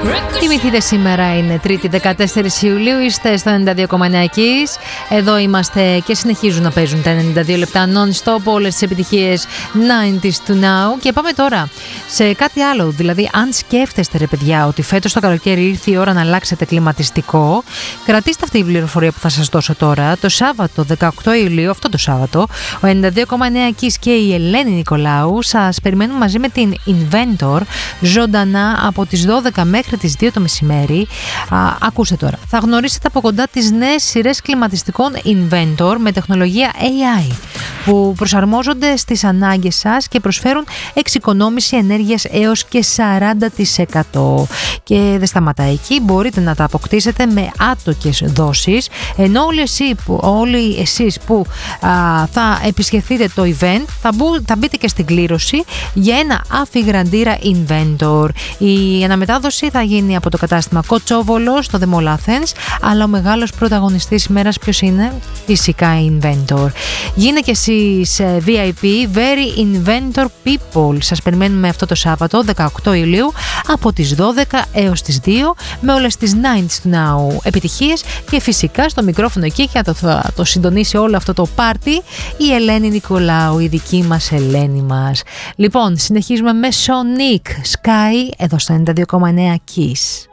Θυμηθείτε, σήμερα είναι 3η 14 Ιουλίου, είστε στο 92,9 Kiss. Εδώ είμαστε και συνεχίζουν να παίζουν τα 92 λεπτά non-stop, όλες τις επιτυχίες 90s to now. Και πάμε τώρα σε κάτι άλλο, δηλαδή αν σκέφτεστε ρε παιδιά ότι φέτος το καλοκαίρι ήρθε η ώρα να αλλάξετε κλιματιστικό, κρατήστε αυτή η πληροφορία που θα σας δώσω τώρα. Το Σάββατο 18 Ιουλίου, αυτό το Σάββατο, ο 92,9 Kiss και η Ελένη Νικολάου σας περιμένουν μαζί με την Inventor ζωντανά από τις 12 μέχρι τις 2 το μεσημέρι. Ακούστε τώρα, θα γνωρίσετε από κοντά τις νέες σειρές κλιματιστικών Inventor με τεχνολογία AI που προσαρμόζονται στις ανάγκες σας και προσφέρουν εξοικονόμηση ενέργειας έως και 40%. Και δεν σταματάει εκεί, μπορείτε να τα αποκτήσετε με άτοκες δόσεις, ενώ όλοι εσείς που θα επισκεφτείτε το event θα μπείτε και στην κλήρωση για ένα αφιγραντήρα Inventor. Η αναμετάδοση θα γίνει από το κατάστημα Κοτσόβολο στο The Mall Athens, αλλά ο μεγάλος πρωταγωνιστής ημέρας ποιος είναι? Φυσικά Inventor. Γίνε και εσείς VIP, Very Inventor People. Σας περιμένουμε αυτό το Σάββατο 18 Ιουλίου από τις 12 έως τις 2 με όλες τις 90s to now επιτυχίες και φυσικά στο μικρόφωνο εκεί και θα το συντονίσει όλο αυτό το πάρτι η Ελένη Νικολάου, η δική μας Ελένη μας. Λοιπόν, συνεχίζουμε με Sonic Sky εδώ στο 92,9 Kiss.